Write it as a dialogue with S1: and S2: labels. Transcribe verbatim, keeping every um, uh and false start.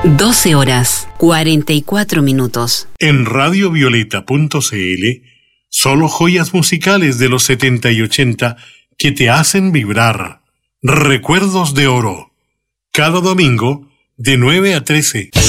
S1: doce horas, cuarenta y cuatro minutos.
S2: En radio violeta punto c l, solo joyas musicales de los setenta y ochenta que te hacen vibrar. Recuerdos de oro. Cada domingo, de nueve a trece.